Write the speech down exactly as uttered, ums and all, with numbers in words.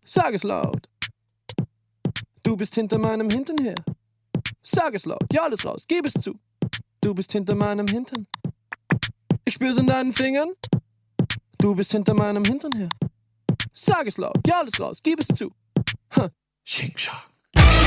Sag es laut. Du bist hinter meinem Hintern her. Sag es laut, ja, alles raus, gib es zu. Du bist hinter meinem Hintern. Ich spür's in deinen Fingern. Du bist hinter meinem Hintern her. Sag es laut, ja, alles raus, gib es zu. Ha. Shing Shong.